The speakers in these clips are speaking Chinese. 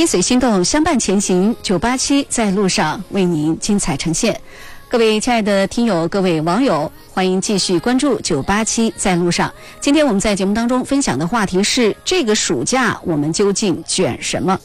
题随心动，相伴前行。987在路上为您精彩呈现。各位亲爱的听友，各位网友，欢迎继续关注987在路上。今天我们在节目当中分享的话题是：这个暑假我们究竟卷什么？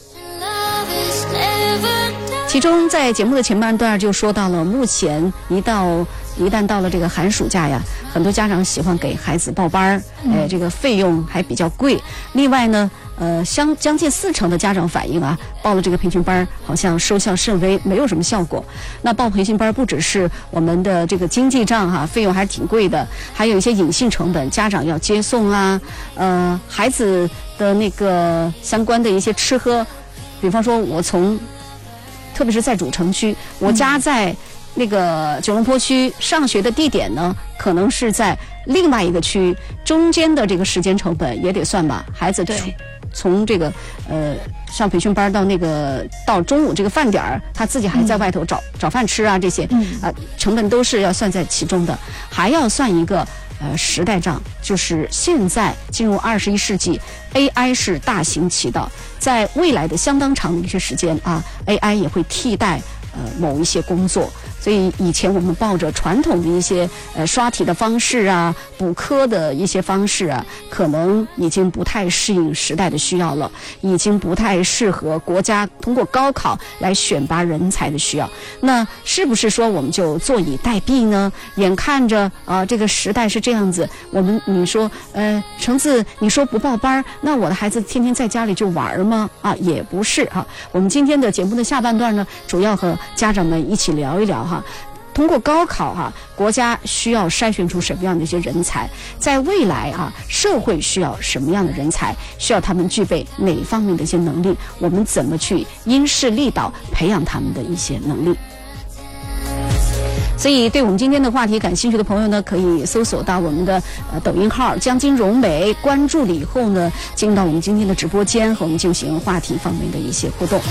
其中在节目的前半段就说到了，目前一旦到了这个寒暑假呀，很多家长喜欢给孩子报班，这个费用还比较贵。另外呢，将近40%的家长反映啊，报了这个培训班好像收效甚微，没有什么效果。那报培训班不只是我们的这个经济账哈，费用还是挺贵的，还有一些隐性成本，家长要接送啊，孩子的那个相关的一些吃喝，比方说特别是在主城区，我家在那个九龙坡区，上学的地点呢，可能是在另外一个区，中间的这个时间成本也得算吧。孩子从这个上培训班到中午这个饭点儿，他自己还在外头找饭吃啊，这些成本都是要算在其中的，还要算一个时代账，就是现在进入21世纪 ，AI 是大行其道，在未来的相当长的一些时间啊 ，AI 也会替代某一些工作。所以以前我们抱着传统的一些刷题的方式啊，补课的一些方式啊，可能已经不太适应时代的需要了，已经不太适合国家通过高考来选拔人才的需要。那是不是说我们就坐以待毙呢？眼看着这个时代是这样子，你说橙子你说不报班，那我的孩子天天在家里就玩吗？也不是啊。我们今天的节目的下半段呢，主要和家长们一起聊一聊哈。通过高考国家需要筛选出什么样的一些人才？在未来社会需要什么样的人才？需要他们具备哪方面的一些能力？我们怎么去因势利导培养他们的一些能力？所以对我们今天的话题感兴趣的朋友呢，可以搜索到我们的抖音号江金荣美，关注了以后呢，进入到我们今天的直播间，和我们进行话题方面的一些互动。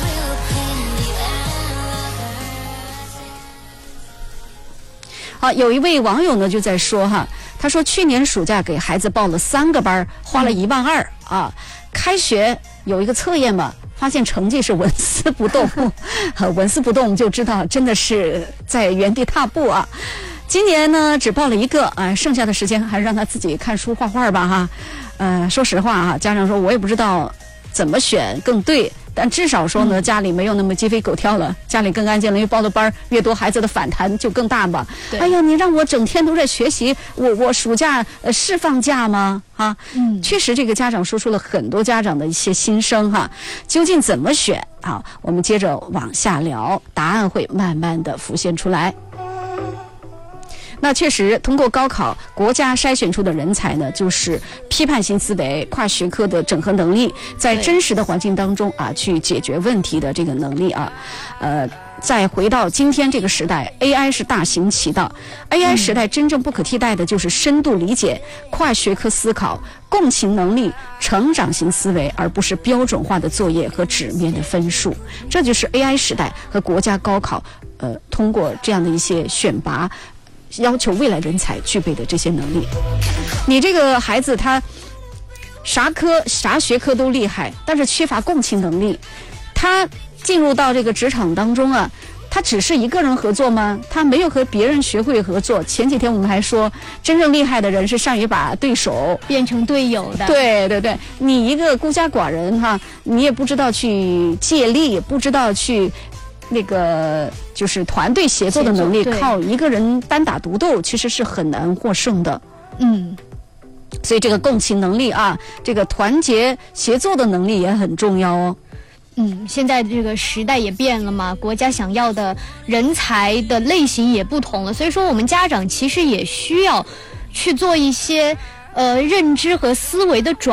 好，有一位网友呢就在说他说去年暑假给孩子报了3个班，花了1.2万啊。开学有一个测验嘛，发现成绩是纹丝不动，纹丝不动就知道真的是在原地踏步啊。今年呢只报了1个剩下的时间还是让他自己看书画画吧说实话家长说我也不知道怎么选更对。但至少说呢，家里没有那么鸡飞狗跳了，家里更安静了，因为报的班越多，孩子的反弹就更大吧。哎呀，你让我整天都在学习，我暑假是放假吗？确实这个家长说出了很多家长的一些心声究竟怎么选我们接着往下聊，答案会慢慢的浮现出来。那确实通过高考国家筛选出的人才呢，就是批判性思维、跨学科的整合能力，在真实的环境当中去解决问题的这个能力再回到今天这个时代， AI 是大行其道。AI 时代真正不可替代的就是深度理解、跨学科思考、共情能力、成长型思维，而不是标准化的作业和纸面的分数。这就是 AI 时代和国家高考通过这样的一些选拔要求未来人才具备的这些能力。你这个孩子他啥学科都厉害，但是缺乏共情能力，他进入到这个职场当中他只是一个人合作吗？他没有和别人学会合作。前几天我们还说，真正厉害的人是善于把对手变成队友的。 对，你一个孤家寡人你也不知道去借力，不知道去就是团队协作的能力，靠一个人单打独斗其实是很难获胜的。所以这个共情能力这个团结协作的能力也很重要哦。 现在这个时代也变了嘛，国家想要的人才的类型也不同了，所以说我们家长其实也需要去做一些认知和思维的转